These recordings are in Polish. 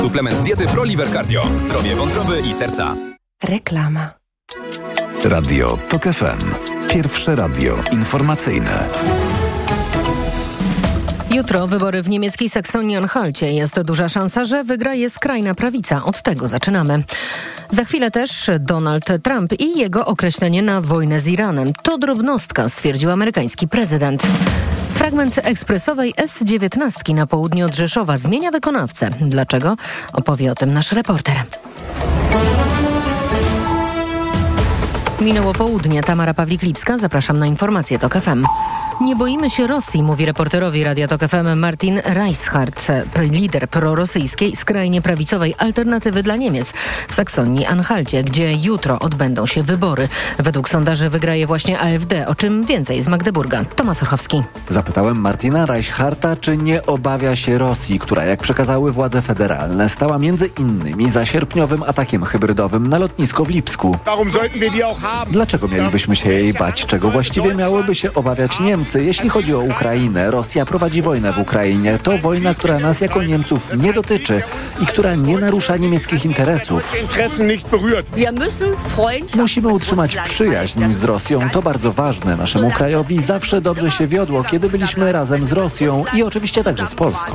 Suplement diety ProLiver Cardio. Zdrowie wątroby i serca. Reklama. Radio TOK FM. Pierwsze radio informacyjne. Jutro wybory w niemieckiej Saksonii-Anhalcie. Jest duża szansa, że wygra je skrajna prawica. Od tego zaczynamy. Za chwilę też Donald Trump i jego określenie na wojnę z Iranem. To drobnostka, stwierdził amerykański prezydent. Fragment ekspresowej S19 na południe od Rzeszowa zmienia wykonawcę. Dlaczego? Opowie o tym nasz reporter. Minęło południe. Tamara Pawlik-Lipska. Zapraszam na informacje TOK FM. Nie boimy się Rosji, mówi reporterowi Radia TOK FM Martin Reichhardt, lider prorosyjskiej, skrajnie prawicowej Alternatywy dla Niemiec w Saksonii-Anhalcie, gdzie jutro odbędą się wybory. Według sondaży wygra je właśnie AfD. O czym więcej z Magdeburga. Tomasz Orchowski. Zapytałem Martina Reichhardta, czy nie obawia się Rosji, która, jak przekazały władze federalne, stała między innymi za sierpniowym atakiem hybrydowym na lotnisko w Lipsku. Dlaczego mielibyśmy się jej bać? Czego właściwie miałyby się obawiać Niemcy? Jeśli chodzi o Ukrainę, Rosja prowadzi wojnę w Ukrainie. To wojna, która nas jako Niemców nie dotyczy i która nie narusza niemieckich interesów. Musimy utrzymać przyjaźń z Rosją. To bardzo ważne. Naszemu krajowi zawsze dobrze się wiodło, kiedy byliśmy razem z Rosją i oczywiście także z Polską.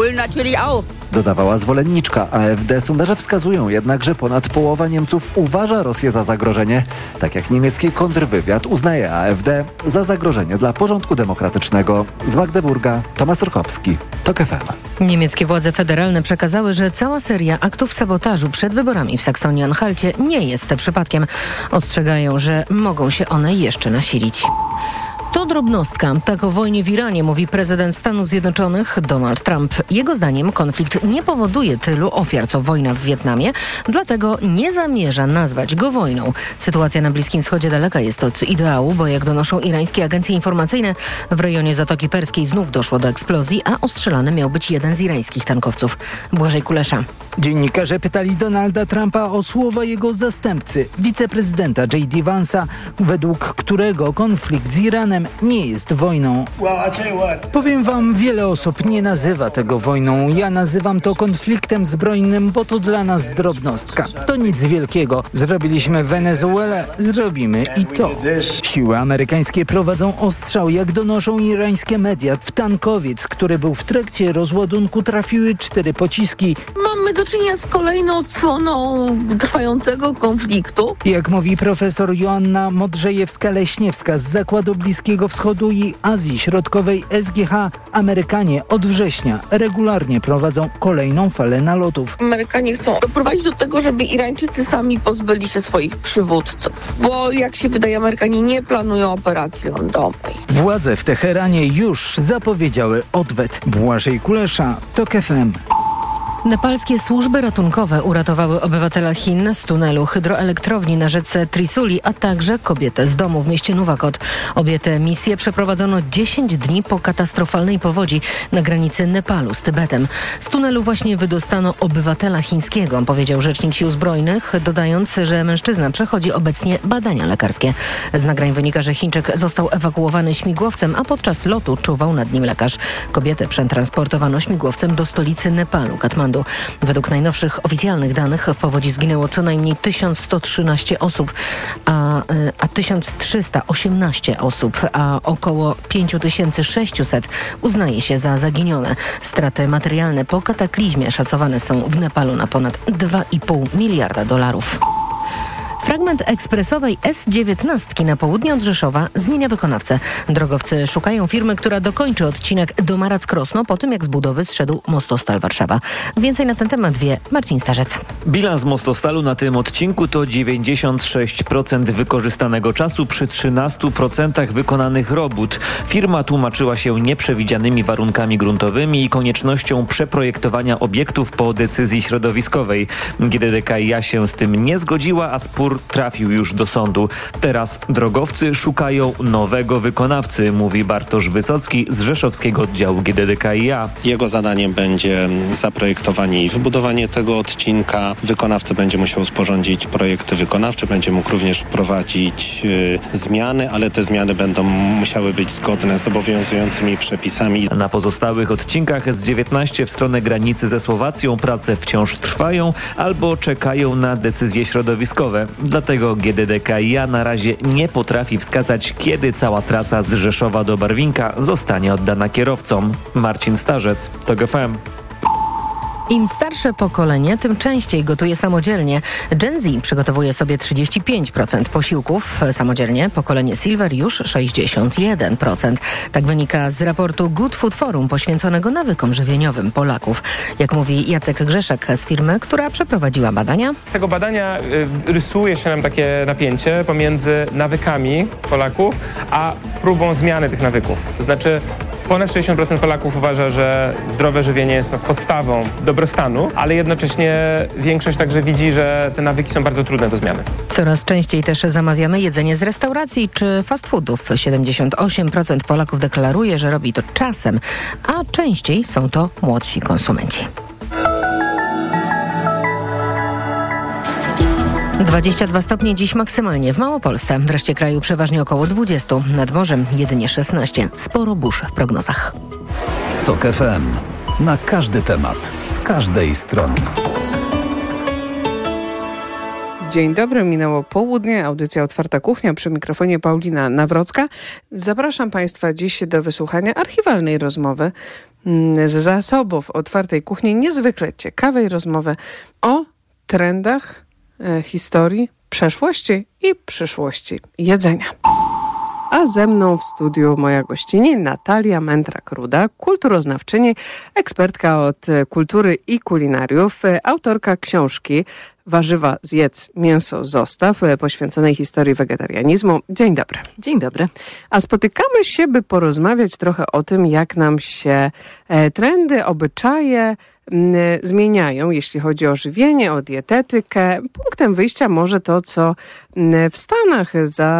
Dodawała zwolenniczka AfD. Sondaże wskazują jednak, że ponad połowa Niemców uważa Rosję za zagrożenie. Tak jak niemiecki kontrwywiad uznaje AfD za zagrożenie dla porządku demokratycznego. Z Magdeburga Tomasz Orchowski, TOK FM. Niemieckie władze federalne przekazały, że cała seria aktów sabotażu przed wyborami w Saksonii-Anhalcie nie jest przypadkiem. Ostrzegają, że mogą się one jeszcze nasilić. To drobnostka. Tak o wojnie w Iranie mówi prezydent Stanów Zjednoczonych Donald Trump. Jego zdaniem konflikt nie powoduje tylu ofiar co wojna w Wietnamie, dlatego nie zamierza nazwać go wojną. Sytuacja na Bliskim Wschodzie daleka jest od ideału, bo jak donoszą irańskie agencje informacyjne, w rejonie Zatoki Perskiej znów doszło do eksplozji, a ostrzelany miał być jeden z irańskich tankowców. Błażej Kulesza. Dziennikarze pytali Donalda Trumpa o słowa jego zastępcy, wiceprezydenta J.D. Vance'a, według którego konflikt z Iranem nie jest wojną. Powiem wam, wiele osób nie nazywa tego wojną. Ja nazywam to konfliktem zbrojnym, bo to dla nas drobnostka. To nic wielkiego. Zrobiliśmy Wenezuelę, zrobimy i to. Siły amerykańskie prowadzą ostrzał, jak donoszą irańskie media. W tankowiec, który był w trakcie rozładunku, trafiły 4 pociski. Mamy do czynienia z kolejną odsłoną trwającego konfliktu. Jak mówi profesor Joanna Modrzejewska-Leśniewska z Zakładu Bliskiego Wschodu i Azji Środkowej SGH, Amerykanie od września regularnie prowadzą kolejną falę nalotów. Amerykanie chcą doprowadzić do tego, żeby Irańczycy sami pozbyli się swoich przywódców, bo jak się wydaje, Amerykanie nie planują operacji lądowej. Władze w Teheranie już zapowiedziały odwet. Błażej Kulesza, TOK FM. Nepalskie służby ratunkowe uratowały obywatela Chin z tunelu hydroelektrowni na rzece Trisuli, a także kobietę z domu w mieście Nuwakot. Obie te misje przeprowadzono 10 dni po katastrofalnej powodzi na granicy Nepalu z Tybetem. Z tunelu właśnie wydostano obywatela chińskiego, powiedział rzecznik Sił Zbrojnych, dodając, że mężczyzna przechodzi obecnie badania lekarskie. Z nagrań wynika, że Chińczyk został ewakuowany śmigłowcem, a podczas lotu czuwał nad nim lekarz. Kobietę przetransportowano śmigłowcem do stolicy Nepalu, Katmandu. Według najnowszych oficjalnych danych w powodzi zginęło co najmniej 1113 osób, a 1318 osób, a około 5600 uznaje się za zaginione. Straty materialne po kataklizmie szacowane są w Nepalu na ponad $2,5 miliarda. Fragment ekspresowej S19 na południe od Rzeszowa zmienia wykonawcę. Drogowcy szukają firmy, która dokończy odcinek Domarac-Krosno po tym, jak z budowy zszedł Mostostal Warszawa. Więcej na ten temat wie Marcin Starzec. Bilans Mostostalu na tym odcinku to 96% wykorzystanego czasu przy 13% wykonanych robót. Firma tłumaczyła się nieprzewidzianymi warunkami gruntowymi i koniecznością przeprojektowania obiektów po decyzji środowiskowej. GDDKiA się z tym nie zgodziła, a spór spór trafił już do sądu. Teraz drogowcy szukają nowego wykonawcy, mówi Bartosz Wysocki z rzeszowskiego oddziału GDDKiA. Jego zadaniem będzie zaprojektowanie i wybudowanie tego odcinka. Wykonawca będzie musiał sporządzić projekt wykonawczy, będzie mógł również wprowadzić zmiany, ale te zmiany będą musiały być zgodne z obowiązującymi przepisami. Na pozostałych odcinkach S19 w stronę granicy ze Słowacją prace wciąż trwają albo czekają na decyzje środowiskowe. Dlatego GDDKiA na razie nie potrafi wskazać, kiedy cała trasa z Rzeszowa do Barwinka zostanie oddana kierowcom. Marcin Starzec, TOG FM. Im starsze pokolenie, tym częściej gotuje samodzielnie. Gen Z przygotowuje sobie 35% posiłków samodzielnie, pokolenie Silver już 61%. Tak wynika z raportu Good Food Forum poświęconego nawykom żywieniowym Polaków. Jak mówi Jacek Grzeszek z firmy, która przeprowadziła badania. Z tego badania rysuje się nam takie napięcie pomiędzy nawykami Polaków, a próbą zmiany tych nawyków. To znaczy ponad 60% Polaków uważa, że zdrowe żywienie jest podstawą dobrostanu, ale jednocześnie większość także widzi, że te nawyki są bardzo trudne do zmiany. Coraz częściej też zamawiamy jedzenie z restauracji czy fast foodów. 78% Polaków deklaruje, że robi to czasem, a częściej są to młodsi konsumenci. 22 stopnie dziś maksymalnie w Małopolsce. W reszcie kraju przeważnie około 20. Nad morzem jedynie 16. Sporo burz w prognozach. TOK FM. Na każdy temat. Z każdej strony. Dzień dobry, minęło południe, audycja Otwarta Kuchnia, przy mikrofonie Paulina Nawrocka. Zapraszam Państwa dziś do wysłuchania archiwalnej rozmowy z zasobów Otwartej Kuchni, niezwykle ciekawej rozmowy o trendach, historii, przeszłości i przyszłości jedzenia. A ze mną w studiu moja gościni Natalia Mędrak-Ruda, kulturoznawczyni, ekspertka od kultury i kulinariów, autorka książki Warzywa zjedz, mięso zostaw, poświęconej historii wegetarianizmu. Dzień dobry. Dzień dobry. A spotykamy się, by porozmawiać trochę o tym, jak nam się trendy, obyczaje zmieniają, jeśli chodzi o żywienie, o dietetykę. Punktem wyjścia może to, co w Stanach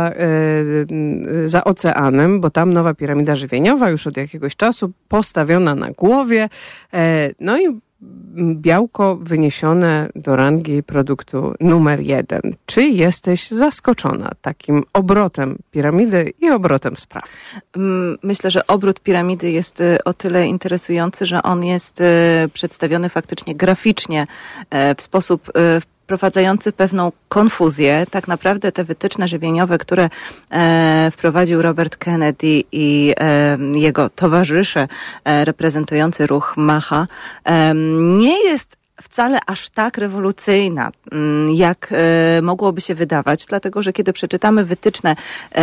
za oceanem, bo tam nowa piramida żywieniowa już od jakiegoś czasu postawiona na głowie. No i białko wyniesione do rangi produktu numer 1. Czy jesteś zaskoczona takim obrotem piramidy i obrotem spraw? Myślę, że obrót piramidy jest o tyle interesujący, że on jest przedstawiony faktycznie graficznie w sposób wprowadzający pewną konfuzję. Tak naprawdę te wytyczne żywieniowe, które wprowadził Robert Kennedy i jego towarzysze reprezentujący ruch MAHA, nie jest wcale aż tak rewolucyjna, jak mogłoby się wydawać, dlatego że kiedy przeczytamy wytyczne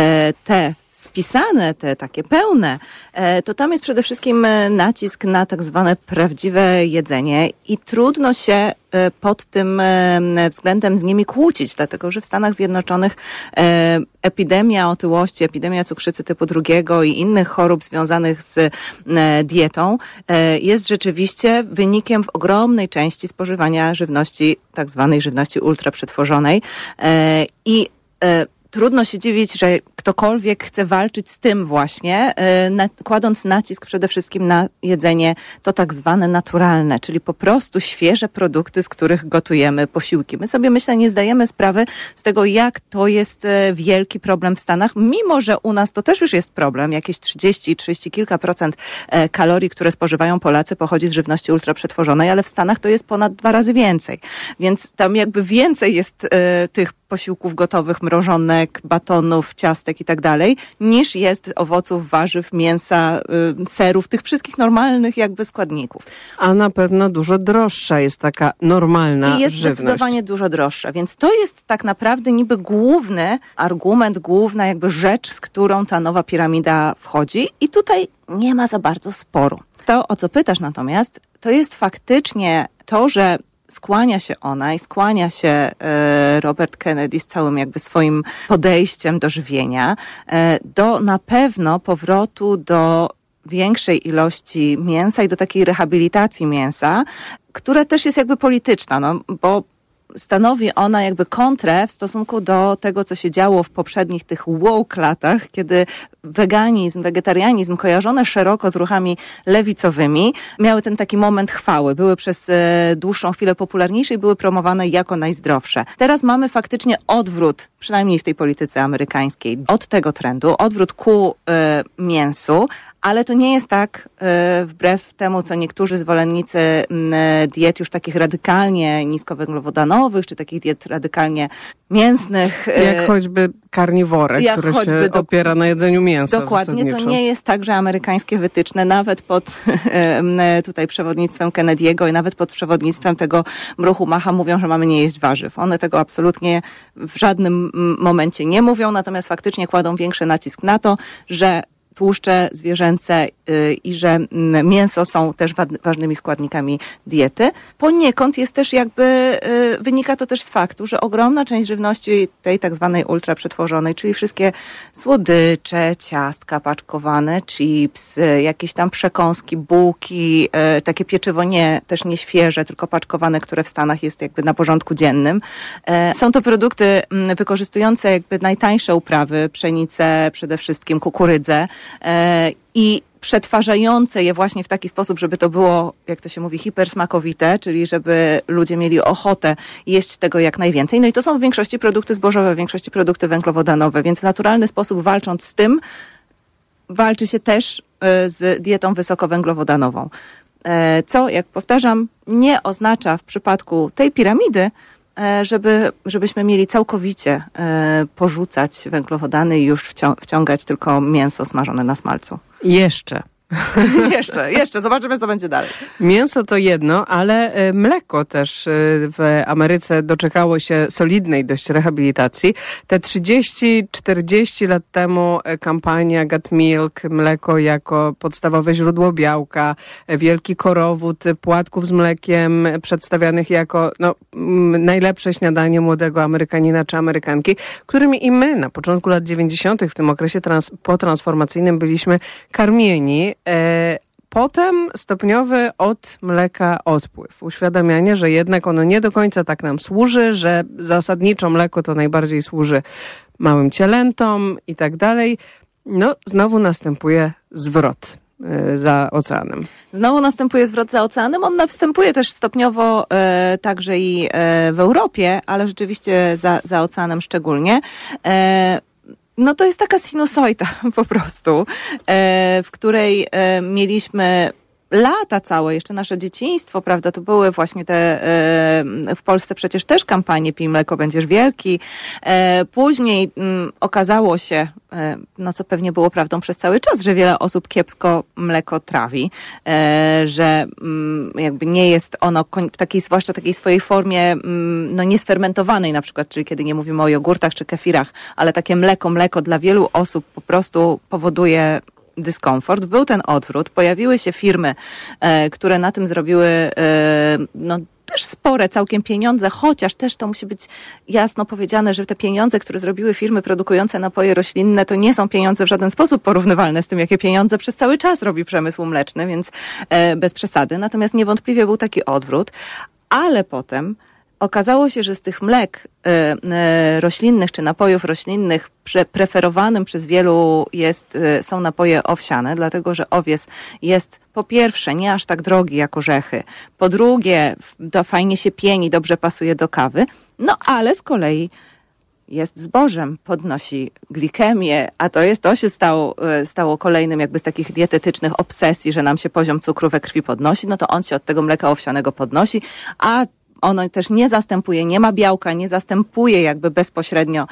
te spisane, te takie pełne, to tam jest przede wszystkim nacisk na tak zwane prawdziwe jedzenie i trudno się pod tym względem z nimi kłócić, dlatego że w Stanach Zjednoczonych epidemia otyłości, epidemia cukrzycy typu 2 i innych chorób związanych z dietą jest rzeczywiście wynikiem w ogromnej części spożywania żywności, tak zwanej żywności ultraprzetworzonej i trudno się dziwić, że ktokolwiek chce walczyć z tym właśnie, kładąc nacisk przede wszystkim na jedzenie to tak zwane naturalne, czyli po prostu świeże produkty, z których gotujemy posiłki. My sobie, myślę, nie zdajemy sprawy z tego, jak to jest wielki problem w Stanach, mimo że u nas to też już jest problem. Jakieś 30 kilka procent kalorii, które spożywają Polacy, pochodzi z żywności ultraprzetworzonej, ale w Stanach to jest ponad 2 razy więcej. Więc tam jakby więcej jest tych posiłków gotowych, mrożonek, batonów, ciastek i tak dalej, niż jest owoców, warzyw, mięsa, serów, tych wszystkich normalnych jakby składników. A na pewno dużo droższa jest taka normalna żywność. I jest zdecydowanie dużo droższa, więc to jest tak naprawdę niby główny argument, główna jakby rzecz, z którą ta nowa piramida wchodzi i tutaj nie ma za bardzo sporu. To, o co pytasz natomiast, to jest faktycznie to, że skłania się ona i skłania się Robert Kennedy z całym jakby swoim podejściem do żywienia, do na pewno powrotu do większej ilości mięsa i do takiej rehabilitacji mięsa, która też jest jakby polityczna, no bo stanowi ona jakby kontrę w stosunku do tego, co się działo w poprzednich tych woke latach, kiedy weganizm, wegetarianizm kojarzone szeroko z ruchami lewicowymi miały ten taki moment chwały. Były przez dłuższą chwilę popularniejsze i były promowane jako najzdrowsze. Teraz mamy faktycznie odwrót, przynajmniej w tej polityce amerykańskiej, od tego trendu, odwrót ku mięsu, ale to nie jest tak, wbrew temu, co niektórzy zwolennicy diet już takich radykalnie niskowęglowodanowych, czy takich diet radykalnie mięsnych. Jak choćby karniworek, który się opiera na jedzeniu mięsa. Dokładnie, to nie jest tak, że amerykańskie wytyczne, nawet pod tutaj przewodnictwem Kennedy'ego i nawet pod przewodnictwem tego Mruchu Macha mówią, że mamy nie jeść warzyw. One tego absolutnie w żadnym momencie nie mówią, natomiast faktycznie kładą większy nacisk na to, że tłuszcze zwierzęce i że mięso są też ważnymi składnikami diety. Poniekąd jest też wynika to też z faktu, że ogromna część żywności tej tak zwanej ultraprzetworzonej, czyli wszystkie słodycze, ciastka paczkowane, chipsy, jakieś tam przekąski, bułki, takie pieczywo też nie świeże, tylko paczkowane, które w Stanach jest jakby na porządku dziennym. Są to produkty wykorzystujące jakby najtańsze uprawy, pszenicę, przede wszystkim kukurydzę, i przetwarzające je właśnie w taki sposób, żeby to było, jak to się mówi, hipersmakowite, czyli żeby ludzie mieli ochotę jeść tego jak najwięcej. No i to są w większości produkty zbożowe, w większości produkty węglowodanowe, więc w naturalny sposób walcząc z tym, walczy się też z dietą wysokowęglowodanową. Co, jak powtarzam, nie oznacza w przypadku tej piramidy, żebyśmy mieli całkowicie porzucać węglowodany i już wciągać tylko mięso smażone na smalcu. Jeszcze. Jeszcze. Zobaczymy, co będzie dalej. Mięso to jedno, ale mleko też w Ameryce doczekało się solidnej dość rehabilitacji. Te 30-40 lat temu kampania Got Milk, mleko jako podstawowe źródło białka, wielki korowód płatków z mlekiem przedstawianych jako najlepsze śniadanie młodego Amerykanina czy Amerykanki, którymi i my na początku lat 90. w tym okresie potransformacyjnym byliśmy karmieni. Potem stopniowy od mleka odpływ. Uświadamianie, że jednak ono nie do końca tak nam służy, że zasadniczo mleko to najbardziej służy małym cielętom i tak dalej. Znowu następuje zwrot za oceanem. Znowu następuje zwrot za oceanem. On następuje też stopniowo także i w Europie, ale rzeczywiście za oceanem szczególnie. To jest taka sinusoida po prostu, w której mieliśmy lata całe, jeszcze nasze dzieciństwo, prawda, to były właśnie te, w Polsce przecież też kampanie Pij mleko, będziesz wielki. Później okazało się, co pewnie było prawdą przez cały czas, że wiele osób kiepsko mleko trawi, że jakby nie jest ono w takiej, zwłaszcza takiej swojej formie, niesfermentowanej na przykład, czyli kiedy nie mówimy o jogurtach czy kefirach, ale takie mleko dla wielu osób po prostu powoduje dyskomfort. Był ten odwrót. Pojawiły się firmy, które na tym zrobiły też spore całkiem pieniądze, chociaż też to musi być jasno powiedziane, że te pieniądze, które zrobiły firmy produkujące napoje roślinne, to nie są pieniądze w żaden sposób porównywalne z tym, jakie pieniądze przez cały czas robi przemysł mleczny, więc bez przesady. Natomiast niewątpliwie był taki odwrót, ale potem okazało się, że z tych mlek roślinnych czy napojów roślinnych preferowanym przez wielu są napoje owsiane, dlatego że owiec jest po pierwsze nie aż tak drogi jak orzechy, po drugie fajnie się pieni, dobrze pasuje do kawy, ale z kolei jest zbożem, podnosi glikemię, a to się stało kolejnym jakby z takich dietetycznych obsesji, że nam się poziom cukru we krwi podnosi, to on się od tego mleka owsianego podnosi, a ono też nie zastępuje, nie ma białka, nie zastępuje jakby bezpośrednio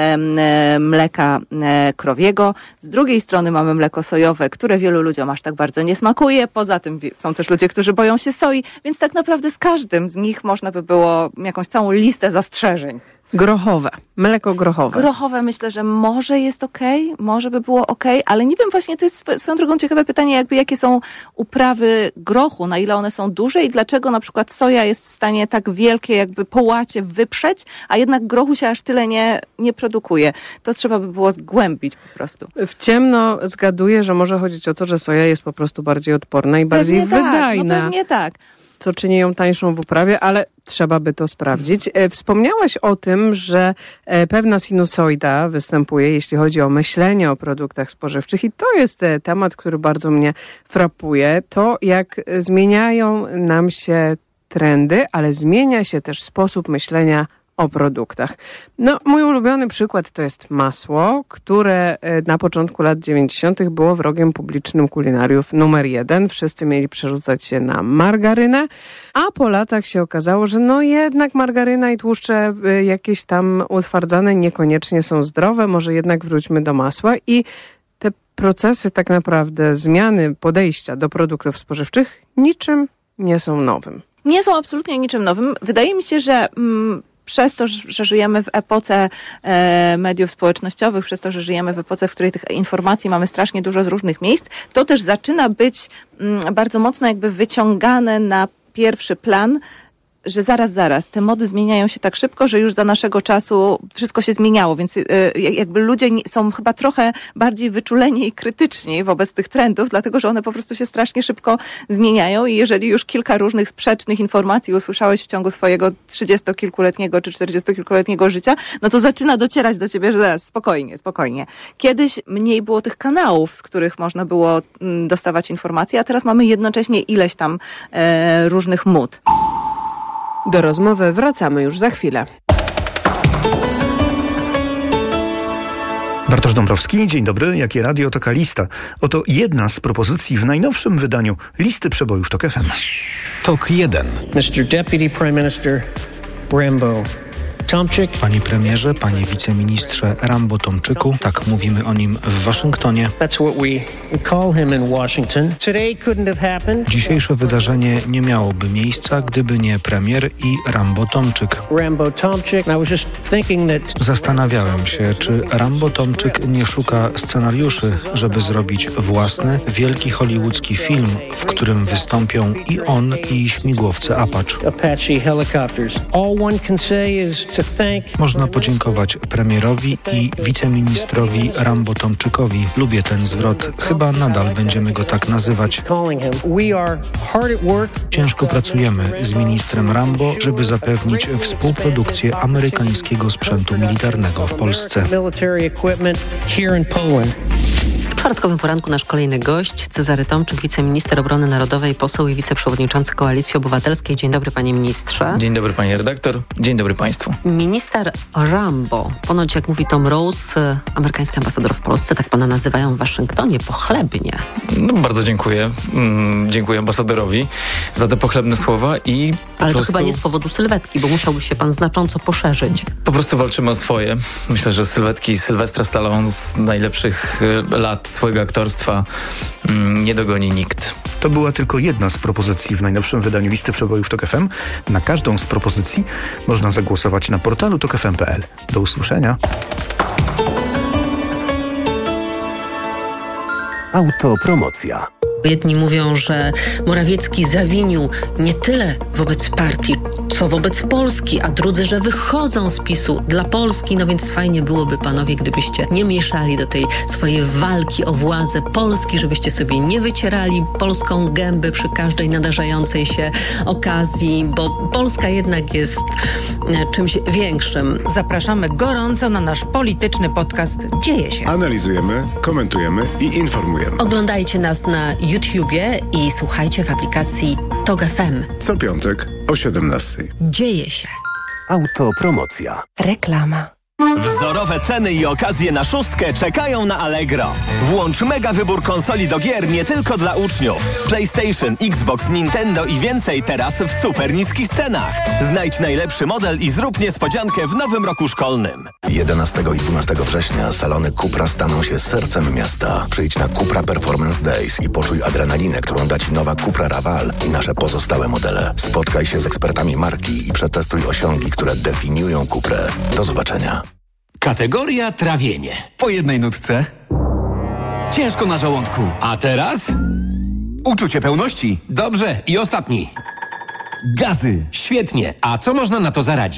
mleka krowiego. Z drugiej strony mamy mleko sojowe, które wielu ludziom aż tak bardzo nie smakuje. Poza tym są też ludzie, którzy boją się soi, więc tak naprawdę z każdym z nich można by było jakąś całą listę zastrzeżeń. Grochowe. Mleko grochowe. Grochowe myślę, że może jest okej, może by było okej, ale nie wiem, właśnie to jest swoją drogą ciekawe pytanie, jakby jakie są uprawy grochu, na ile one są duże i dlaczego na przykład soja jest w stanie tak wielkie jakby połacie wyprzeć, a jednak grochu się aż tyle nie produkuje. To trzeba by było zgłębić po prostu. W ciemno zgaduję, że może chodzić o to, że soja jest po prostu bardziej odporna i bardziej wydajna. Pewnie tak. co czyni ją tańszą w uprawie, ale trzeba by to sprawdzić. Wspomniałaś o tym, że pewna sinusoida występuje, jeśli chodzi o myślenie o produktach spożywczych i to jest temat, który bardzo mnie frapuje. To, jak zmieniają nam się trendy, ale zmienia się też sposób myślenia o produktach. No, mój ulubiony przykład to jest masło, które na początku lat 90. było wrogiem publicznym kulinariów numer 1. Wszyscy mieli przerzucać się na margarynę, a po latach się okazało, że no jednak margaryna i tłuszcze jakieś tam utwardzane niekoniecznie są zdrowe, może jednak wróćmy do masła i te procesy tak naprawdę zmiany podejścia do produktów spożywczych niczym nie są nowym. Nie są absolutnie niczym nowym. Wydaje mi się, że przez to, że żyjemy w epoce mediów społecznościowych, przez to, że żyjemy w epoce, w której tych informacji mamy strasznie dużo z różnych miejsc, to też zaczyna być bardzo mocno jakby wyciągane na pierwszy plan, że zaraz, te mody zmieniają się tak szybko, że już za naszego czasu wszystko się zmieniało, więc jakby ludzie są chyba trochę bardziej wyczuleni i krytyczni wobec tych trendów, dlatego, że one po prostu się strasznie szybko zmieniają i jeżeli już kilka różnych sprzecznych informacji usłyszałeś w ciągu swojego 30-kilkuletniego czy 40-kilkuletniego życia, no to zaczyna docierać do ciebie, że zaraz, spokojnie. Kiedyś mniej było tych kanałów, z których można było dostawać informacje, a teraz mamy jednocześnie ileś tam różnych mód. Do rozmowy wracamy już za chwilę. Bartosz Dąbrowski, dzień dobry. Jakie radio, taka lista. Oto jedna z propozycji w najnowszym wydaniu listy przebojów TOK FM. TOK 1. Mr. Deputy Prime Minister Rambo Tomczyk. Panie premierze, panie wiceministrze Rambo Tomczyku, tak mówimy o nim w Waszyngtonie. Dzisiejsze wydarzenie nie miałoby miejsca, gdyby nie premier i Rambo Tomczyk. Zastanawiałem się, czy Rambo Tomczyk nie szuka scenariuszy, żeby zrobić własny, wielki hollywoodzki film, w którym wystąpią i on, i śmigłowce Apache. Można podziękować premierowi i wiceministrowi Rambo Tomczykowi. Lubię ten zwrot. Chyba nadal będziemy go tak nazywać. Ciężko pracujemy z ministrem Rambo, żeby zapewnić współprodukcję amerykańskiego sprzętu militarnego w Polsce. W czwartkowym poranku nasz kolejny gość, Cezary Tomczyk, wiceminister obrony narodowej, poseł i wiceprzewodniczący Koalicji Obywatelskiej. Dzień dobry, panie ministrze. Dzień dobry, pani redaktor. Dzień dobry państwu. Minister Rambo. Ponoć, jak mówi Tom Rose, amerykański ambasador w Polsce, tak pana nazywają w Waszyngtonie, pochlebnie. No, bardzo dziękuję. Dziękuję ambasadorowi za te pochlebne słowa i Ale to chyba nie z powodu sylwetki, bo musiałby się pan znacząco poszerzyć. Po prostu walczymy o swoje. Myślę, że sylwetki Sylwestra Stallone z najlepszych lat swojego aktorstwa nie dogoni nikt. To była tylko jedna z propozycji w najnowszym wydaniu listy przebojów TOK FM. Na każdą z propozycji można zagłosować na portalu tokfm.pl. Do usłyszenia. Autopromocja. Jedni mówią, że Morawiecki zawinił nie tyle wobec partii, co wobec Polski, a drudzy, że wychodzą z PiS-u dla Polski. No więc fajnie byłoby, panowie, gdybyście nie mieszali do tej swojej walki o władzę Polski, żebyście sobie nie wycierali polską gęby przy każdej nadarzającej się okazji, bo Polska jednak jest czymś większym. Zapraszamy gorąco na nasz polityczny podcast Dzieje się. Analizujemy, komentujemy i informujemy. Oglądajcie nas na YouTubie i słuchajcie w aplikacji TOK FM. Co piątek o 17:00. Dzieje się. Autopromocja. Reklama. Wzorowe ceny i okazje na szóstkę czekają na Allegro. Włącz mega wybór konsoli do gier nie tylko dla uczniów. PlayStation, Xbox, Nintendo i więcej teraz w super niskich cenach. Znajdź najlepszy model i zrób niespodziankę w nowym roku szkolnym. 11 i 12 września salony Cupra staną się sercem miasta. Przyjdź na Cupra Performance Days i poczuj adrenalinę, którą da ci nowa Cupra Raval i nasze pozostałe modele. Spotkaj się z ekspertami marki i przetestuj osiągi, które definiują Cuprę. Do zobaczenia. Kategoria trawienie. Po jednej nutce. Ciężko na żołądku. A teraz? Uczucie pełności. Dobrze. I ostatni. Gazy. Świetnie. A co można na to zaradzić?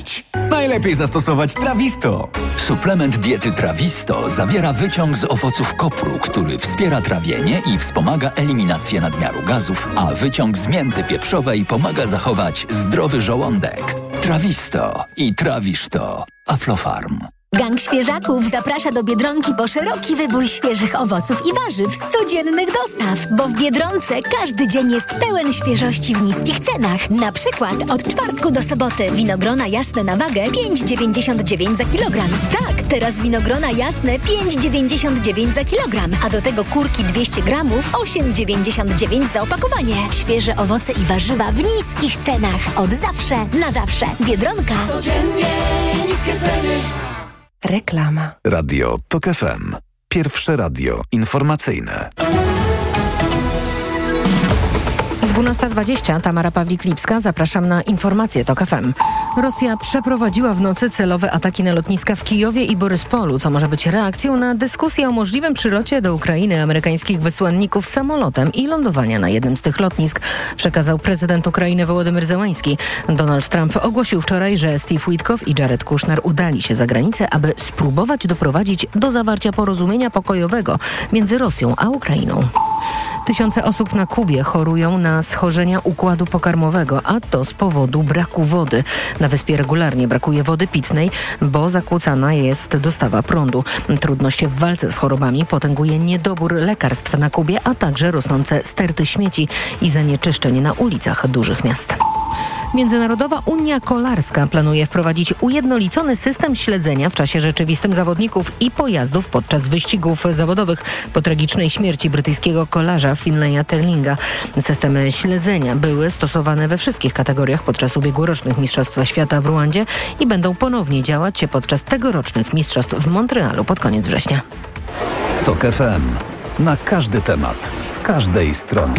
najlepiej zastosować Trawisto. Suplement diety Trawisto zawiera wyciąg z owoców kopru, który wspiera trawienie i wspomaga eliminację nadmiaru gazów, a wyciąg z mięty pieprzowej pomaga zachować zdrowy żołądek. Trawisto i trawisz to. Aflofarm. Gang Świeżaków zaprasza do Biedronki po szeroki wybór świeżych owoców i warzyw z codziennych dostaw, bo w Biedronce każdy dzień jest pełen świeżości w niskich cenach. Na przykład od czwartku do soboty winogrona jasne na wagę 5,99 za kilogram. Tak, teraz winogrona jasne 5,99 za kilogram, a do tego kurki 200 gramów 8,99 za opakowanie. Świeże owoce i warzywa w niskich cenach. Od zawsze na zawsze. Biedronka. Codziennie niskie ceny. Reklama. Radio TOK FM. Pierwsze radio informacyjne. 12:20. Tamara Pawlik-Lipska. Zapraszam na informacje TOK FM. Rosja przeprowadziła w nocy celowe ataki na lotniska w Kijowie i Boryspolu, co może być reakcją na dyskusję o możliwym przylocie do Ukrainy amerykańskich wysłanników samolotem i lądowania na jednym z tych lotnisk, przekazał prezydent Ukrainy Wołodymyr Zełański. Donald Trump ogłosił wczoraj, że Steve Witkow i Jared Kushner udali się za granicę, aby spróbować doprowadzić do zawarcia porozumienia pokojowego między Rosją a Ukrainą. Tysiące osób na Kubie chorują na schorzenia układu pokarmowego, a to z powodu braku wody. Na wyspie regularnie brakuje wody pitnej, bo zakłócana jest dostawa prądu. Trudności w walce z chorobami potęguje niedobór lekarstw na Kubie, a także rosnące sterty śmieci i zanieczyszczeń na ulicach dużych miast. Międzynarodowa Unia Kolarska planuje wprowadzić ujednolicony system śledzenia w czasie rzeczywistym zawodników i pojazdów podczas wyścigów zawodowych po tragicznej śmierci brytyjskiego kolarza Finlaya Terlinga. Systemy śledzenia były stosowane we wszystkich kategoriach podczas ubiegłorocznych Mistrzostw Świata w Ruandzie i będą ponownie działać podczas tegorocznych Mistrzostw w Montrealu pod koniec września. TOK FM. Na każdy temat, z każdej strony.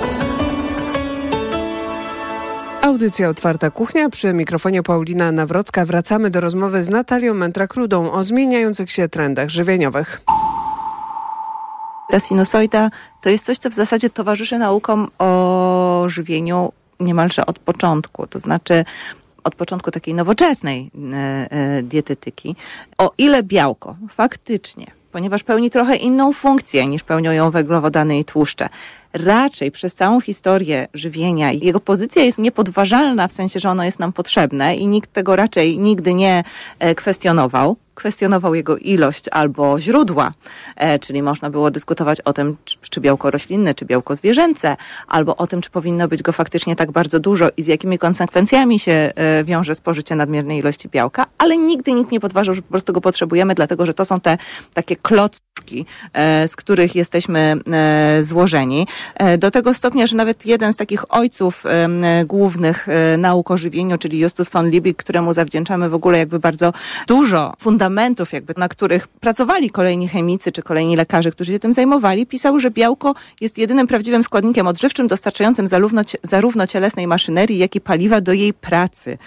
Audycja Otwarta Kuchnia, przy mikrofonie Paulina Nawrocka. Wracamy do rozmowy z Natalią Mędrak-Rudą o zmieniających się trendach żywieniowych. Ta sinusoida to jest coś, co w zasadzie towarzyszy naukom o żywieniu niemalże od początku. To znaczy od początku takiej nowoczesnej dietetyki. O ile białko faktycznie, ponieważ pełni trochę inną funkcję niż pełnią ją węglowodany i tłuszcze, raczej przez całą historię żywienia jego pozycja jest niepodważalna, w sensie, że ono jest nam potrzebne i nikt tego raczej nigdy nie kwestionował. Kwestionował jego ilość albo źródła, czyli można było dyskutować o tym, czy białko roślinne, czy białko zwierzęce, albo o tym, czy powinno być go faktycznie tak bardzo dużo i z jakimi konsekwencjami się wiąże spożycie nadmiernej ilości białka, ale nigdy nikt nie podważył, że po prostu go potrzebujemy, dlatego że to są te takie klocki, z których jesteśmy złożeni. Do tego stopnia, że nawet jeden z takich ojców głównych nauk o żywieniu, czyli Justus von Liebig, któremu zawdzięczamy w ogóle jakby bardzo dużo fundamentów, jakby na których pracowali kolejni chemicy czy kolejni lekarze, którzy się tym zajmowali, pisał, że białko jest jedynym prawdziwym składnikiem odżywczym dostarczającym zarówno cielesnej maszynerii, jak i paliwa do jej pracy.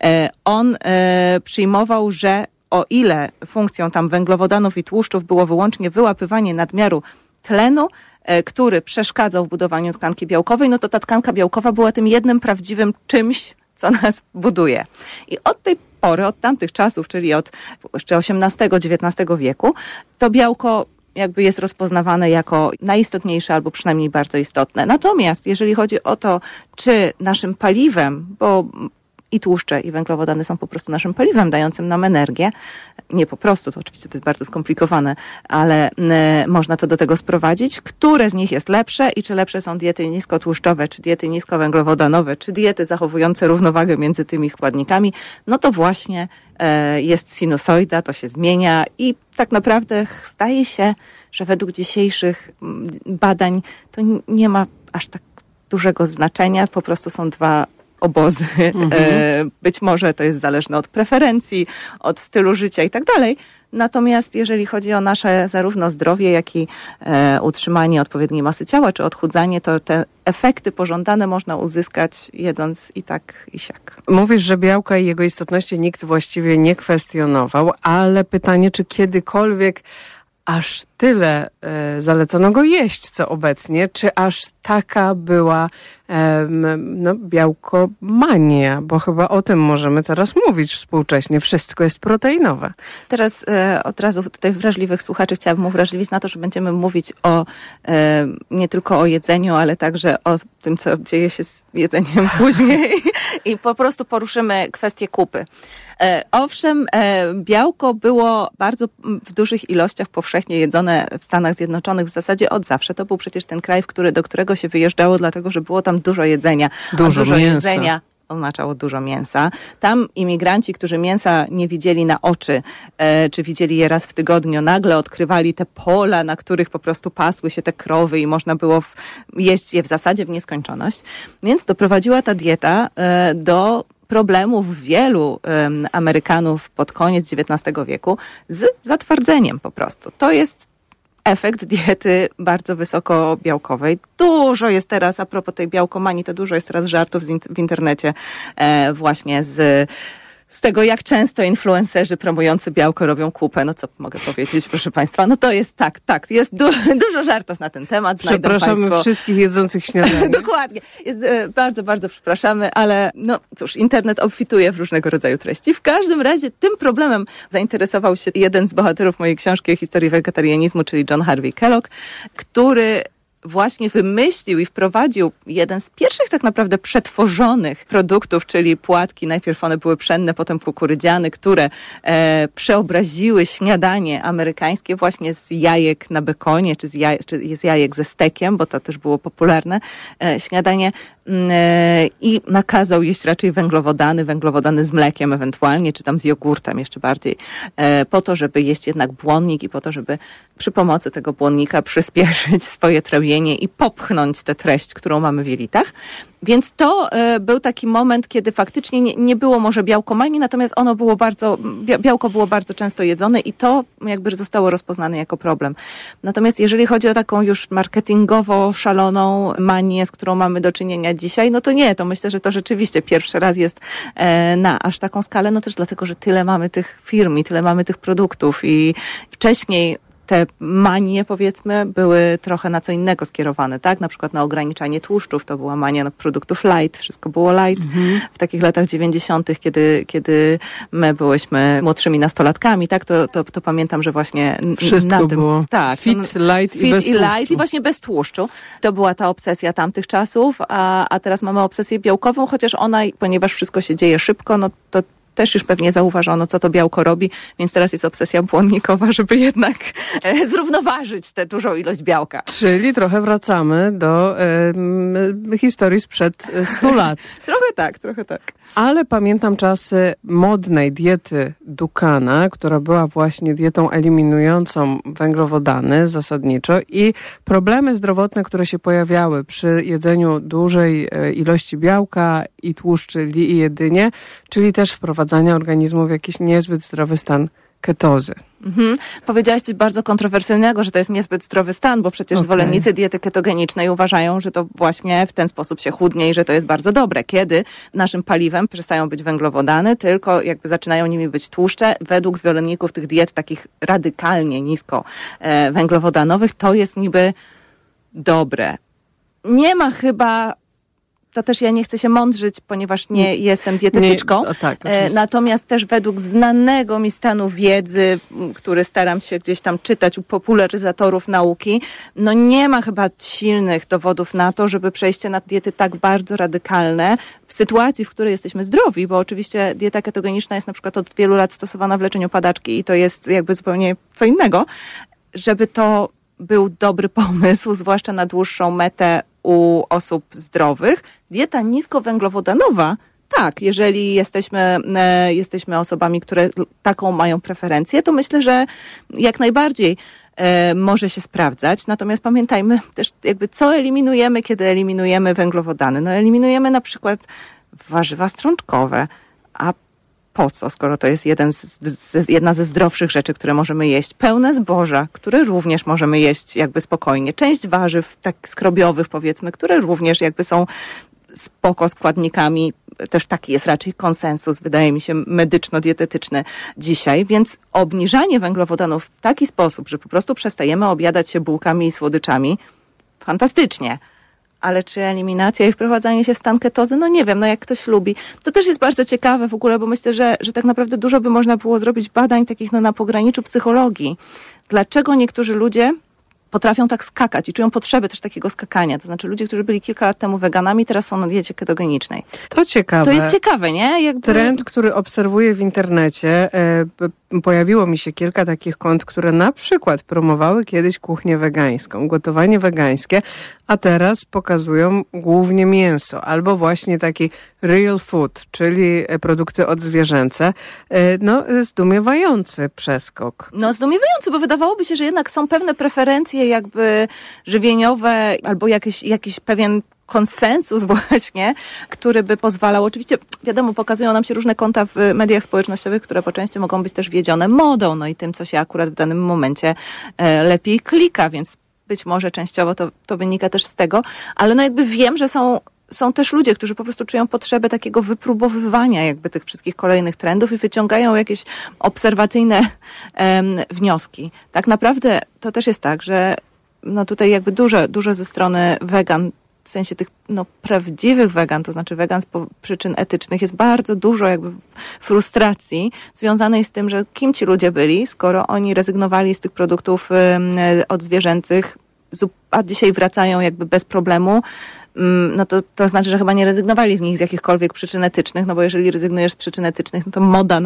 On przyjmował, że o ile funkcją tam węglowodanów i tłuszczów było wyłącznie wyłapywanie nadmiaru tlenu, który przeszkadzał w budowaniu tkanki białkowej, no to ta tkanka białkowa była tym jednym prawdziwym czymś, co nas buduje. I od tej pory, od tamtych czasów, czyli od jeszcze XVIII-XIX wieku, to białko jakby jest rozpoznawane jako najistotniejsze albo przynajmniej bardzo istotne. Natomiast jeżeli chodzi o to, czy naszym paliwem, bo i tłuszcze, i węglowodany są po prostu naszym paliwem dającym nam energię. Nie po prostu, to oczywiście to jest bardzo skomplikowane, ale można to do tego sprowadzić. Które z nich jest lepsze i czy lepsze są diety niskotłuszczowe, czy diety niskowęglowodanowe, czy diety zachowujące równowagę między tymi składnikami, no to właśnie jest sinusoida, to się zmienia i tak naprawdę zdaje się, że według dzisiejszych badań to nie ma aż tak dużego znaczenia, po prostu są dwa obozy. Być może to jest zależne od preferencji, od stylu życia i tak dalej. Natomiast jeżeli chodzi o nasze zarówno zdrowie, jak i utrzymanie odpowiedniej masy ciała, czy odchudzanie, to te efekty pożądane można uzyskać jedząc i tak, i siak. Mówisz, że białka i jego istotności nikt właściwie nie kwestionował, ale pytanie, czy kiedykolwiek aż tyle zalecono go jeść, co obecnie, czy aż taka była białkomania, bo chyba o tym możemy teraz mówić współcześnie. Wszystko jest proteinowe. Teraz od razu tutaj wrażliwych słuchaczy chciałabym uwrażliwić na to, że będziemy mówić nie tylko o jedzeniu, ale także o tym, co dzieje się z jedzeniem później i po prostu poruszymy kwestię kupy. Owszem, białko było bardzo w dużych ilościach powszechnie jedzone w Stanach Zjednoczonych w zasadzie od zawsze. To był przecież ten kraj, do którego się wyjeżdżało, dlatego że było tam dużo jedzenia. Dużo jedzenia oznaczało dużo mięsa. Tam imigranci, którzy mięsa nie widzieli na oczy, czy widzieli je raz w tygodniu, nagle odkrywali te pola, na których po prostu pasły się te krowy i można było jeść je w zasadzie w nieskończoność. Więc doprowadziła ta dieta do problemów wielu Amerykanów pod koniec XIX wieku z zatwardzeniem po prostu. To jest efekt diety bardzo wysoko białkowej. Dużo jest teraz, a propos tej białkomanii, to dużo jest teraz żartów w internecie właśnie z tego, jak często influencerzy promujący białko robią kupę. No co mogę powiedzieć, proszę Państwa? No to jest tak, jest dużo żartów na ten temat. Przepraszamy wszystkich jedzących śniadanie. Dokładnie. Bardzo, bardzo przepraszamy, ale no cóż, internet obfituje w różnego rodzaju treści. W każdym razie tym problemem zainteresował się jeden z bohaterów mojej książki o historii wegetarianizmu, czyli John Harvey Kellogg, który właśnie wymyślił i wprowadził jeden z pierwszych tak naprawdę przetworzonych produktów, czyli płatki. Najpierw one były pszenne, potem kukurydziane, które przeobraziły śniadanie amerykańskie właśnie z jajek na bekonie, czy z jajek ze stekiem, bo to też było popularne śniadanie. I nakazał jeść raczej węglowodany z mlekiem ewentualnie, czy tam z jogurtem jeszcze bardziej, po to, żeby jeść jednak błonnik i po to, żeby przy pomocy tego błonnika przyspieszyć swoje trawienie i popchnąć tę treść, którą mamy w jelitach. Więc to był taki moment, kiedy faktycznie nie było może białkomanii, natomiast białko było bardzo często jedzone i to jakby zostało rozpoznane jako problem. Natomiast jeżeli chodzi o taką już marketingowo szaloną manię, z którą mamy do czynienia dzisiaj, no to nie, to myślę, że to rzeczywiście pierwszy raz jest na aż taką skalę, no też dlatego, że tyle mamy tych firm i tyle mamy tych produktów i wcześniej te manie, powiedzmy, były trochę na co innego skierowane, tak? Na przykład na ograniczanie tłuszczów, to była mania wszystko było light. W takich latach 90., kiedy my byłyśmy młodszymi nastolatkami, tak? To pamiętam, że właśnie wszystko na tym było tak, fit, light i bez tłuszczu. Light i właśnie bez tłuszczu. To była ta obsesja tamtych czasów, a teraz mamy obsesję białkową, chociaż ona, ponieważ wszystko się dzieje szybko, no to też już pewnie zauważono, co to białko robi, więc teraz jest obsesja błonnikowa, żeby jednak zrównoważyć tę dużą ilość białka. Czyli trochę wracamy do historii sprzed 100 lat. Trochę tak. Ale pamiętam czasy modnej diety Dukana, która była właśnie dietą eliminującą węglowodany zasadniczo i problemy zdrowotne, które się pojawiały przy jedzeniu dużej ilości białka i tłuszczy jedynie, czyli też wprowadzania organizmu w jakiś niezbyt zdrowy stan ketozy. Powiedziałaś coś bardzo kontrowersyjnego, że to jest niezbyt zdrowy stan, bo przecież zwolennicy diety ketogenicznej uważają, że to właśnie w ten sposób się chudnie i że to jest bardzo dobre. Kiedy naszym paliwem przestają być węglowodany, tylko jakby zaczynają nimi być tłuszcze. Według zwolenników tych diet takich radykalnie nisko węglowodanowych, to jest niby dobre. Nie ma chyba... To też ja nie chcę się mądrzyć, ponieważ nie jestem dietetyczką. Natomiast też według znanego mi stanu wiedzy, który staram się gdzieś tam czytać u popularyzatorów nauki, no nie ma chyba silnych dowodów na to, żeby przejście na diety tak bardzo radykalne w sytuacji, w której jesteśmy zdrowi, bo oczywiście dieta ketogeniczna jest na przykład od wielu lat stosowana w leczeniu padaczki i to jest jakby zupełnie co innego, żeby to był dobry pomysł, zwłaszcza na dłuższą metę u osób zdrowych. Dieta niskowęglowodanowa, tak, jeżeli jesteśmy osobami, które taką mają preferencję, to myślę, że jak najbardziej może się sprawdzać. Natomiast pamiętajmy też jakby co eliminujemy, kiedy eliminujemy węglowodany. No eliminujemy na przykład warzywa strączkowe, a po co, skoro to jest jedna ze zdrowszych rzeczy, które możemy jeść. Pełne zboża, które również możemy jeść jakby spokojnie. Część warzyw tak skrobiowych, powiedzmy, które również jakby są spoko składnikami. Też taki jest raczej konsensus, wydaje mi się, medyczno-dietetyczny dzisiaj. Więc obniżanie węglowodanów w taki sposób, że po prostu przestajemy obiadać się bułkami i słodyczami, fantastycznie. ale czy eliminacja i wprowadzanie się w stan ketozy? No nie wiem, jak ktoś lubi. To też jest bardzo ciekawe w ogóle, bo myślę, że tak naprawdę dużo by można było zrobić badań takich na pograniczu psychologii. Dlaczego niektórzy ludzie potrafią tak skakać i czują potrzebę też takiego skakania. To znaczy ludzie, którzy byli kilka lat temu weganami, teraz są na diecie ketogenicznej. To ciekawe. To jest ciekawe, nie? Trend, który obserwuję w internecie, pojawiło mi się kilka takich kont, które na przykład promowały kiedyś kuchnię wegańską, gotowanie wegańskie, a teraz pokazują głównie mięso, albo właśnie taki real food, czyli produkty odzwierzęce. Zdumiewający przeskok. Zdumiewający, bo wydawałoby się, że jednak są pewne preferencje jakby żywieniowe, albo jakiś pewien konsensus właśnie, który by pozwalał, oczywiście wiadomo, pokazują nam się różne konta w mediach społecznościowych, które po części mogą być też wiedzione modą, i tym, co się akurat w danym momencie lepiej klika, więc być może częściowo to wynika też z tego, ale jakby wiem, że są też ludzie, którzy po prostu czują potrzebę takiego wypróbowywania jakby tych wszystkich kolejnych trendów i wyciągają jakieś obserwacyjne wnioski. Tak naprawdę to też jest tak, że tutaj jakby dużo ze strony wegan, w sensie tych prawdziwych wegan, to znaczy wegan z przyczyn etycznych, jest bardzo dużo jakby frustracji związanej z tym, że kim ci ludzie byli, skoro oni rezygnowali z tych produktów odzwierzęcych, a dzisiaj wracają jakby bez problemu, to znaczy, że chyba nie rezygnowali z nich z jakichkolwiek przyczyn etycznych, bo jeżeli rezygnujesz z przyczyn etycznych, to moda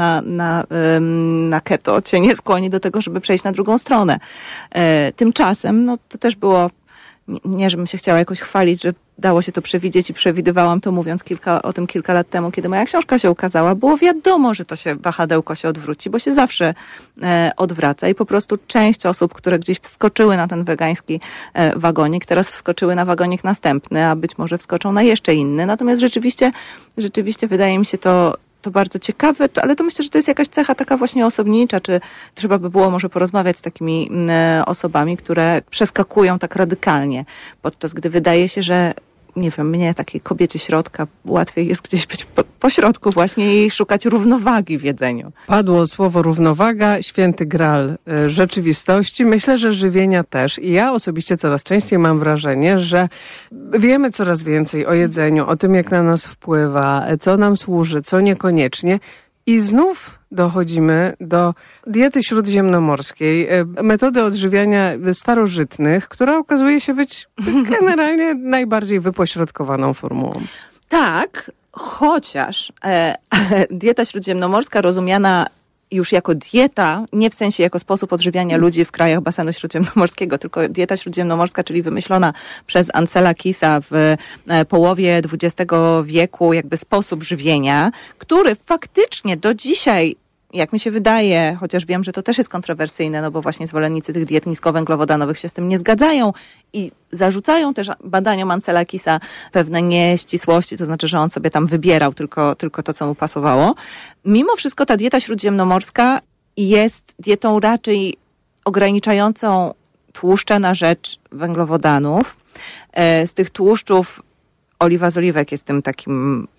na keto cię nie skłoni do tego, żeby przejść na drugą stronę. Tymczasem, to też było, nie żebym się chciała jakoś chwalić, że dało się to przewidzieć i przewidywałam to, mówiąc o tym kilka lat temu, kiedy moja książka się ukazała. Było wiadomo, że to wahadełko się odwróci, bo się zawsze odwraca i po prostu część osób, które gdzieś wskoczyły na ten wegański wagonik, teraz wskoczyły na wagonik następny, a być może wskoczą na jeszcze inny. Natomiast rzeczywiście wydaje mi się to bardzo ciekawe, ale to myślę, że to jest jakaś cecha taka właśnie osobnicza, czy trzeba by było może porozmawiać z takimi osobami, które przeskakują tak radykalnie, podczas gdy wydaje się, że nie wiem, mnie, takiej kobiecie środka, łatwiej jest gdzieś być po środku właśnie i szukać równowagi w jedzeniu. Padło słowo równowaga, święty gral rzeczywistości. Myślę, że żywienia też. I ja osobiście coraz częściej mam wrażenie, że wiemy coraz więcej o jedzeniu, o tym, jak na nas wpływa, co nam służy, co niekoniecznie. I znów dochodzimy do diety śródziemnomorskiej, metody odżywiania starożytnych, która okazuje się być generalnie najbardziej wypośrodkowaną formułą. Tak, chociaż dieta śródziemnomorska rozumiana już jako dieta, nie w sensie jako sposób odżywiania ludzi w krajach basenu śródziemnomorskiego, tylko dieta śródziemnomorska, czyli wymyślona przez Ancela Keys'a w połowie XX wieku, jakby sposób żywienia, który faktycznie do dzisiaj, jak mi się wydaje, chociaż wiem, że to też jest kontrowersyjne, bo właśnie zwolennicy tych diet niskowęglowodanowych się z tym nie zgadzają i zarzucają też badaniom Ancela Keys'a pewne nieścisłości, to znaczy, że on sobie tam wybierał tylko to, co mu pasowało. Mimo wszystko ta dieta śródziemnomorska jest dietą raczej ograniczającą tłuszcze na rzecz węglowodanów. Z tych tłuszczów oliwa z oliwek jest tym takim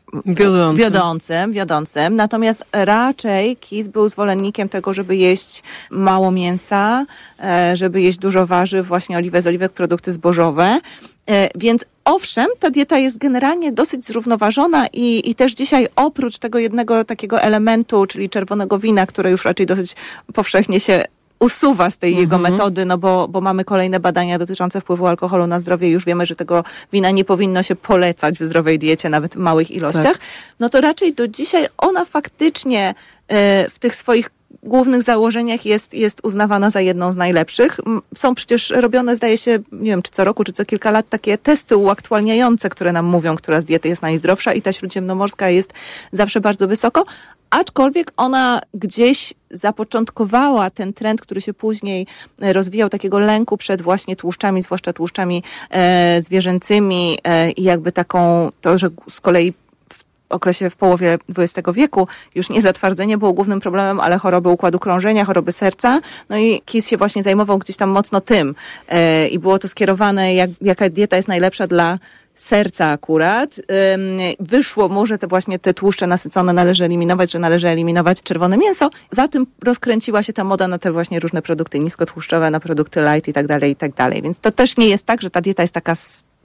wiodącym. Natomiast raczej Keys był zwolennikiem tego, żeby jeść mało mięsa, żeby jeść dużo warzyw, właśnie oliwę z oliwek, produkty zbożowe. Więc owszem, ta dieta jest generalnie dosyć zrównoważona i też dzisiaj oprócz tego jednego takiego elementu, czyli czerwonego wina, które już raczej dosyć powszechnie się usuwa z tej jego metody, bo mamy kolejne badania dotyczące wpływu alkoholu na zdrowie i już wiemy, że tego wina nie powinno się polecać w zdrowej diecie, nawet w małych ilościach, to raczej do dzisiaj ona faktycznie w tych swoich głównych założeniach jest uznawana za jedną z najlepszych. Są przecież robione, zdaje się, nie wiem, czy co roku, czy co kilka lat, takie testy uaktualniające, które nam mówią, która z diety jest najzdrowsza i ta śródziemnomorska jest zawsze bardzo wysoko, aczkolwiek ona gdzieś zapoczątkowała ten trend, który się później rozwijał, takiego lęku przed właśnie tłuszczami, zwłaszcza tłuszczami zwierzęcymi i jakby to, że z kolei w połowie XX wieku już nie zatwardzenie było głównym problemem, ale choroby układu krążenia, choroby serca. I Keys się właśnie zajmował gdzieś tam mocno tym i było to skierowane, jaka dieta jest najlepsza dla serca akurat. Wyszło mu, że te tłuszcze nasycone należy eliminować, że należy eliminować czerwone mięso. Za tym rozkręciła się ta moda na te właśnie różne produkty niskotłuszczowe, na produkty light i tak dalej, i tak dalej. Więc to też nie jest tak, że ta dieta jest taka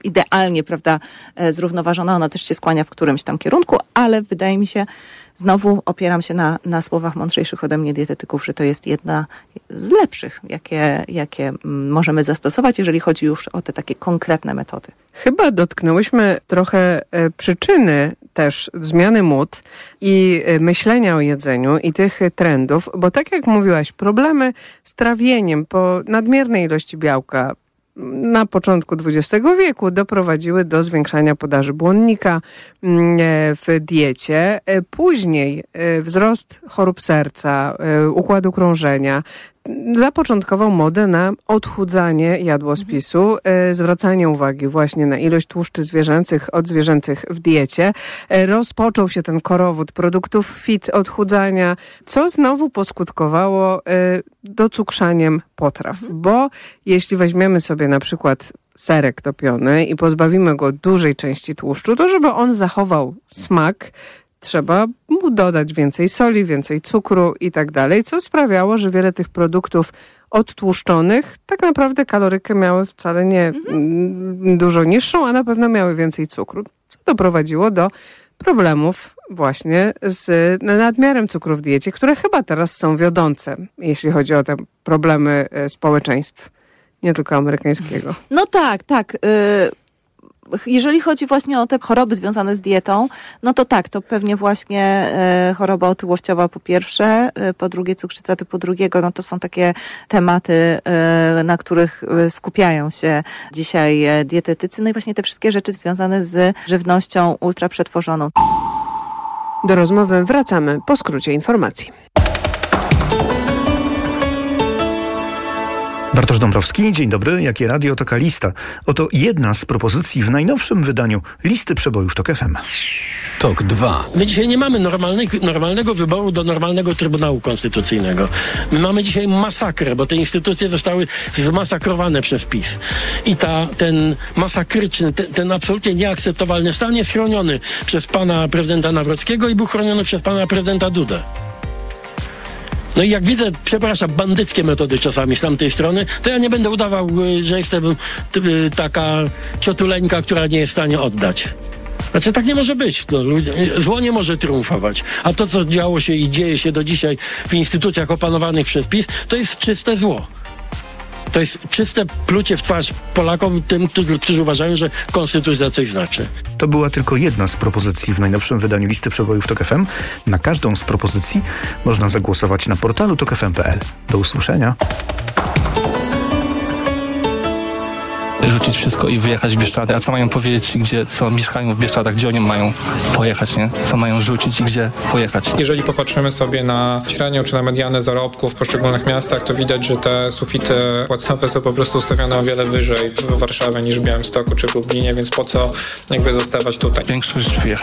idealnie, prawda, zrównoważona. Ona też się skłania w którymś tam kierunku, ale wydaje mi się, znowu opieram się na słowach mądrzejszych ode mnie dietetyków, że to jest jedna z lepszych, jakie możemy zastosować, jeżeli chodzi już o te takie konkretne metody. Chyba dotknęłyśmy trochę przyczyny też zmiany mód i myślenia o jedzeniu i tych trendów, bo tak jak mówiłaś, problemy z trawieniem po nadmiernej ilości białka na początku XX wieku doprowadziły do zwiększania podaży błonnika w diecie. Później wzrost chorób serca, układu krążenia zapoczątkował modę na odchudzanie jadłospisu, zwracanie uwagi właśnie na ilość tłuszczy odzwierzęcych w diecie. Rozpoczął się ten korowód produktów fit, odchudzania, co znowu poskutkowało docukrzaniem potraw. Bo jeśli weźmiemy sobie na przykład serek topiony i pozbawimy go dużej części tłuszczu, to żeby on zachował smak, trzeba mu dodać więcej soli, więcej cukru i tak dalej, co sprawiało, że wiele tych produktów odtłuszczonych tak naprawdę kalorykę miały wcale nie dużo niższą, a na pewno miały więcej cukru, co doprowadziło do problemów właśnie z nadmiarem cukru w diecie, które chyba teraz są wiodące, jeśli chodzi o te problemy społeczeństw, nie tylko amerykańskiego. No tak. Jeżeli chodzi właśnie o te choroby związane z dietą, no to tak, to pewnie właśnie choroba otyłościowa po pierwsze, po drugie cukrzyca typu 2, no to są takie tematy, na których skupiają się dzisiaj dietetycy, no i właśnie te wszystkie rzeczy związane z żywnością ultraprzetworzoną. Do rozmowy wracamy po skrócie informacji. Bartosz Dąbrowski, dzień dobry. Jakie radio, taka lista. Oto jedna z propozycji w najnowszym wydaniu listy przebojów TOK FM. TOK 2. My dzisiaj nie mamy normalnego wyboru do normalnego Trybunału Konstytucyjnego. My mamy dzisiaj masakrę, bo te instytucje zostały zmasakrowane przez PiS. I ten masakryczny, ten absolutnie nieakceptowalny stan jest chroniony przez pana prezydenta Nawrockiego i był chroniony przez pana prezydenta Dudę. No i jak widzę, bandyckie metody czasami z tamtej strony, to ja nie będę udawał, że jestem taka ciotuleńka, która nie jest w stanie oddać. Znaczy tak nie może być. No, zło nie może triumfować. A to, co działo się i dzieje się do dzisiaj w instytucjach opanowanych przez PiS, to jest czyste zło. To jest czyste plucie w twarz Polakom, tym, którzy uważają, że konstytucja coś znaczy. To była tylko jedna z propozycji w najnowszym wydaniu listy przebojów TOK FM. Na każdą z propozycji można zagłosować na portalu tokfm.pl. Do usłyszenia. Rzucić wszystko i wyjechać w Bieszczady. A co mają powiedzieć, co mieszkają w Bieszczadach, gdzie oni mają pojechać, nie? Co mają rzucić i gdzie pojechać. Jeżeli popatrzymy sobie na średnią czy na medianę zarobków w poszczególnych miastach, to widać, że te sufity płacowe są po prostu ustawione o wiele wyżej w Warszawie niż w Białymstoku czy w Lublinie, więc po co jakby zostawać tutaj? Większość wyjechać